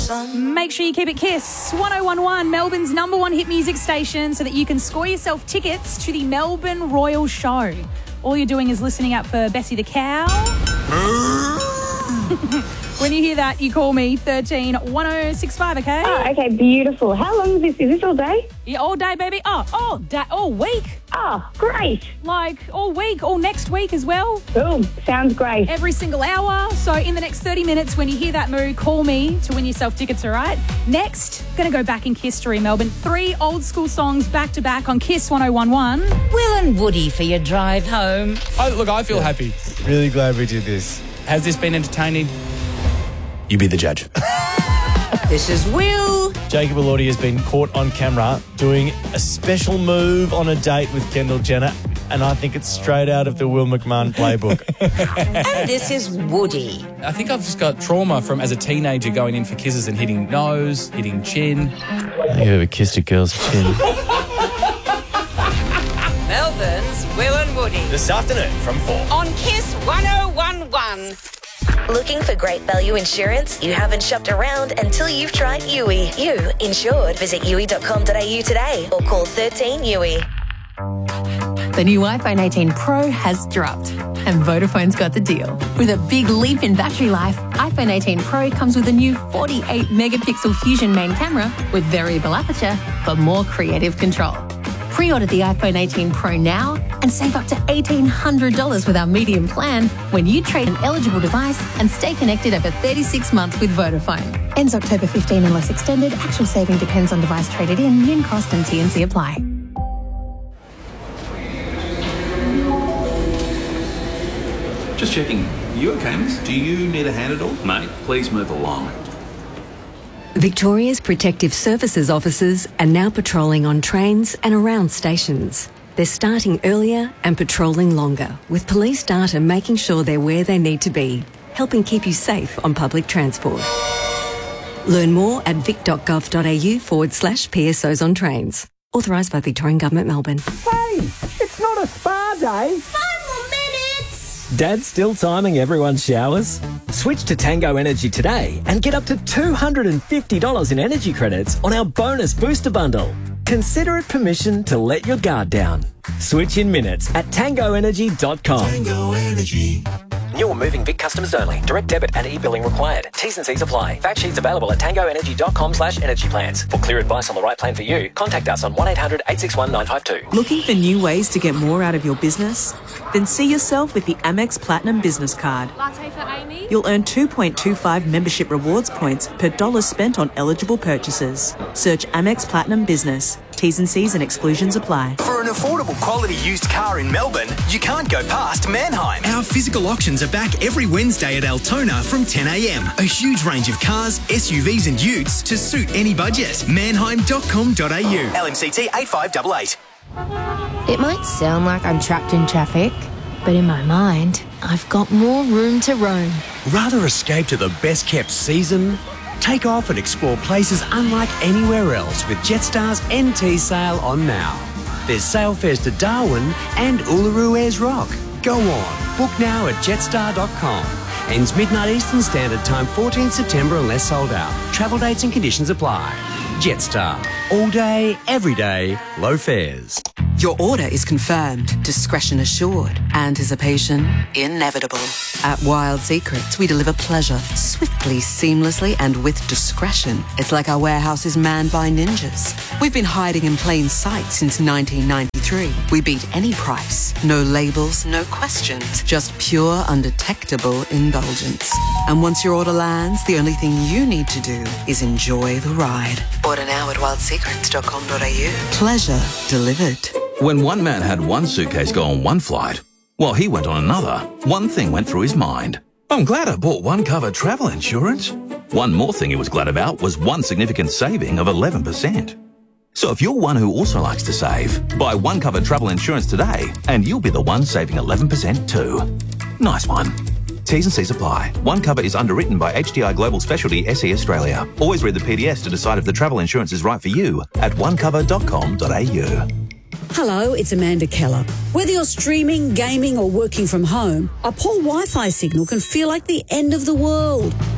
Make sure you keep it Kiss 1011, Melbourne's number one hit music station, so that you can score yourself tickets to the Melbourne Royal Show. All you're doing is listening out for Bessie the cow. When you hear that, you call me 13 1065, okay? Oh, okay, beautiful. How long is this? Is this all day? Yeah, all day, baby. Oh, all day, all week. Oh, great. Like all week, all next week as well. Boom, sounds great. Every single hour. So in the next 30 minutes, when you hear that moo, call me to win yourself tickets, all right? Next, going to go back in history, Melbourne. 3 old school songs back to back on Kiss 1011. Will and Woody for your drive home. I feel happy. Really glad we did this. Has this been entertaining? You be the judge. This is Will. Jacob Elordi has been caught on camera doing a special move on a date with Kendall Jenner, and I think it's straight out of the Will McMahon playbook. And this is Woody. I think I've just got trauma from as a teenager going in for kisses and hitting nose, hitting chin. Have you ever kissed a girl's chin? Melbourne's Will and Woody. This afternoon from 4. On Kiss 1011. Looking for great value insurance? You haven't shopped around until you've tried Yui. You insured. Visit yui.com.au today or call 13 Yui. The new iPhone 18 Pro has dropped, and Vodafone's got the deal. With a big leap in battery life, iPhone 18 Pro comes with a new 48-megapixel Fusion main camera with variable aperture for more creative control. Pre-order the iPhone 18 Pro now and save up to $1,800 with our medium plan when you trade an eligible device and stay connected over 36 months with Vodafone. Ends October 15 unless extended. Actual saving depends on device traded in. Min cost and T&C apply. Just checking. You okay, miss? Do you need a hand at all? Mate, please move along. Victoria's Protective Services officers are now patrolling on trains and around stations. They're starting earlier and patrolling longer, with police data making sure they're where they need to be, helping keep you safe on public transport. Learn more at vic.gov.au/PSOs on trains. Authorised by Victorian Government, Melbourne. Hey, it's not a spa day. 5 more minutes. Dad's still timing everyone's showers? Switch to Tango Energy today and get up to $250 in energy credits on our bonus booster bundle. Consider it permission to let your guard down. Switch in minutes at tangoenergy.com. Tango Energy. New or moving Vic customers only. Direct debit and e-billing required. T's and C's apply. Fact sheets available at tangoenergy.com/energy plans. For clear advice on the right plan for you, contact us on 1800-861-952. Looking for new ways to get more out of your business? Then see yourself with the Amex Platinum Business Card. Latte for Amy. You'll earn 2.25 membership rewards points per dollar spent on eligible purchases. Search Amex Platinum Business. T's and C's and exclusions apply. For an affordable quality used car in Melbourne, you can't go past Mannheim. Our physical auctions are back every Wednesday at Altona from 10 a.m. A huge range of cars, SUVs and utes to suit any budget. Mannheim.com.au. LMCT 8588. It might sound like I'm trapped in traffic, but in my mind, I've got more room to roam. Rather escape to the best kept season? Take off and explore places unlike anywhere else with Jetstar's NT sale on now. There's sale fares to Darwin and Uluru Ayers Rock. Go on, book now at jetstar.com. Ends midnight Eastern Standard Time, 14th September unless sold out. Travel dates and conditions apply. Jetstar. All day, every day, low fares. Your order is confirmed, discretion assured, anticipation inevitable. At Wild Secrets, we deliver pleasure swiftly, seamlessly, and with discretion. It's like our warehouse is manned by ninjas. We've been hiding in plain sight since 1993. We beat any price. No labels, no questions. Just pure, undetectable indulgence. And once your order lands, the only thing you need to do is enjoy the ride. Order now at wildsecrets.com.au. Pleasure delivered. When one man had one suitcase go on one flight, while he went on another, one thing went through his mind. I'm glad I bought one cover travel insurance. One more thing he was glad about was one significant saving of 11%. So if you're one who also likes to save, buy one cover travel insurance today and you'll be the one saving 11% too. Nice one. T's and C's apply. One cover is underwritten by HDI Global Specialty SE Australia. Always read the PDS to decide if the travel insurance is right for you at onecover.com.au. Hello, it's Amanda Keller. Whether you're streaming, gaming or working from home, a poor Wi-Fi signal can feel like the end of the world.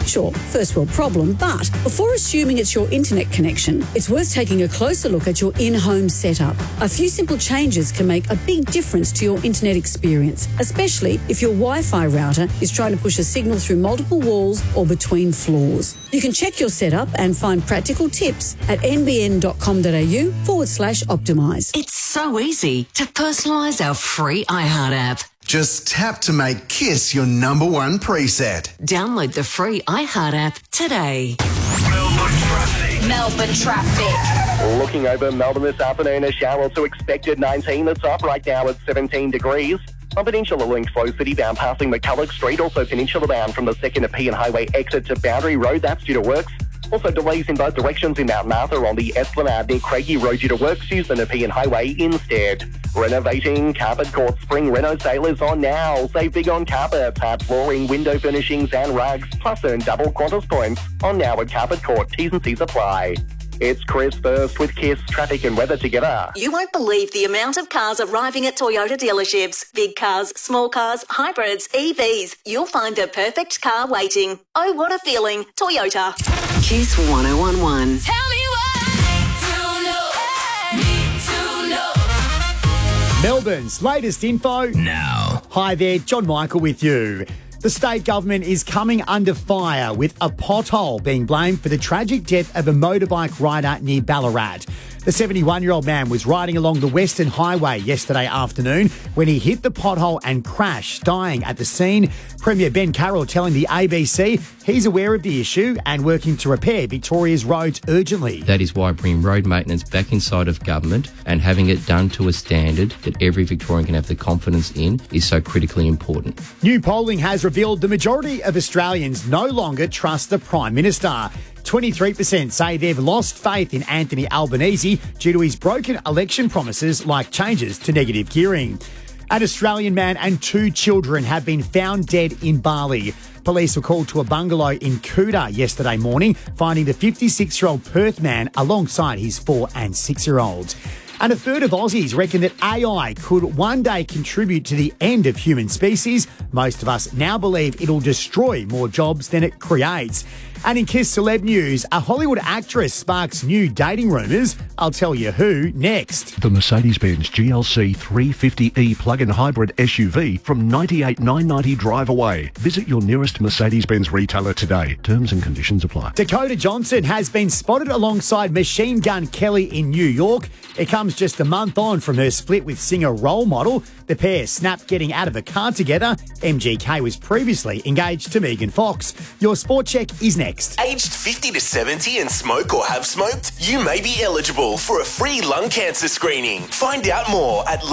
Sure, first world problem, but before assuming it's your internet connection, it's worth taking a closer look at your in-home setup. A few simple changes can make a big difference to your internet experience, especially if your Wi-Fi router is trying to push a signal through multiple walls or between floors. You can check your setup and find practical tips at nbn.com.au/optimise. It's so easy to personalise our free iHeart app. Just tap to make KISS your #1 preset. Download the free iHeart app today. Melbourne traffic. Looking over Melbourne this afternoon, a shower to expected 19. That's up right now at 17 degrees. On Peninsula Link, Flow City bound passing McCulloch Street. Also Peninsula bound from the 2nd Nepean Highway exit to Boundary Road. That's due to works. Also delays in both directions in Mount Martha on the Esplanade near Craigie Road due to works. Use the Nepean Highway instead. Renovating Carpet Court Spring Reno sale is on now. Save big on carpet, hard flooring, window furnishings and rugs. Plus earn double Qantas points on now at Carpet Court. T's and C's apply. It's Chris first with KISS traffic and weather together. You won't believe the amount of cars arriving at Toyota dealerships. Big cars, small cars, hybrids, EVs. You'll find the perfect car waiting. Oh, what a feeling. Toyota. KISS 1011. Tell me what need to know. Melbourne's latest info now. Hi there, John Michael with you. The state government is coming under fire with a pothole being blamed for the tragic death of a motorbike rider near Ballarat. The 71-year-old man was riding along the Western Highway yesterday afternoon when he hit the pothole and crashed, dying at the scene. Premier Ben Carroll telling the ABC he's aware of the issue and working to repair Victoria's roads urgently. That is why bringing road maintenance back inside of government and having it done to a standard that every Victorian can have the confidence in is so critically important. New polling has revealed the majority of Australians no longer trust the Prime Minister. 23% say they've lost faith in Anthony Albanese due to his broken election promises like changes to negative gearing. An Australian man and 2 children have been found dead in Bali. Police were called to a bungalow in Kuta yesterday morning, finding the 56-year-old Perth man alongside his 4 and 6-year-olds. And a third of Aussies reckon that AI could one day contribute to the end of human species. Most of us now believe it'll destroy more jobs than it creates. And in KISS Celeb News, a Hollywood actress sparks new dating rumours. I'll tell you who next. The Mercedes-Benz GLC 350e plug-in hybrid SUV from $98,990 drive away. Visit your nearest Mercedes-Benz retailer today. Terms and conditions apply. Dakota Johnson has been spotted alongside Machine Gun Kelly in New York. It comes just a month on from her split with singer Role Model. The pair snapped getting out of a car together. MGK was previously engaged to Megan Fox. Your sport check is next. Aged 50 to 70 and smoke or have smoked? You may be eligible for a free lung cancer screening. Find out more at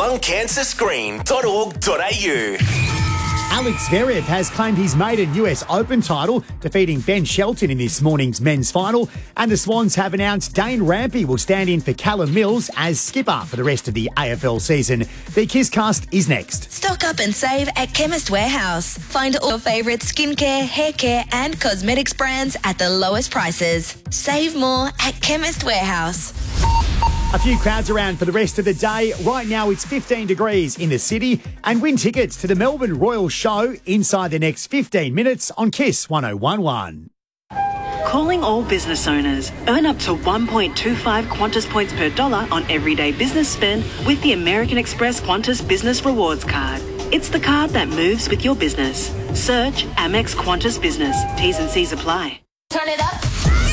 lungcancerscreen.org.au. Alex Zverev has claimed his maiden US Open title, defeating Ben Shelton in this morning's men's final. And the Swans have announced Dane Rampy will stand in for Callum Mills as skipper for the rest of the AFL season. The KISScast is next. Stock up and save at Chemist Warehouse. Find all your favourite skincare, hair care and cosmetics brands at the lowest prices. Save more at Chemist Warehouse. A few crowds around for the rest of the day. Right now it's 15 degrees in the city. And win tickets to the Melbourne Royal Show inside the next 15 minutes on KISS 1011. Calling all business owners. Earn up to 1.25 Qantas points per dollar on everyday business spend with the American Express Qantas Business Rewards Card. It's the card that moves with your business. Search Amex Qantas Business. T's and C's apply. Turn it up.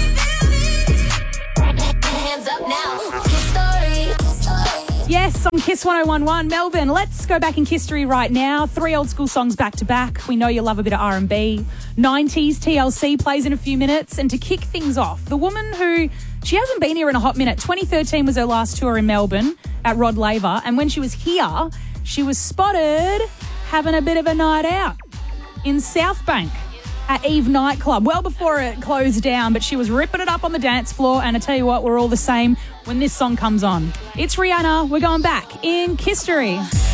Hands up now. Yes, on KISS 1011 Melbourne. Let's go back in history right now. 3 old school songs back to back. We know you love a bit of R&B. 90s TLC plays in a few minutes. And to kick things off, the woman who, she hasn't been here in a hot minute. 2013 was her last tour in Melbourne at Rod Laver. And when she was here, she was spotted having a bit of a night out in Southbank at Eve nightclub, well before it closed down, but she was ripping it up on the dance floor, and I tell you what, we're all the same when this song comes on. It's Rihanna. We're going back in history.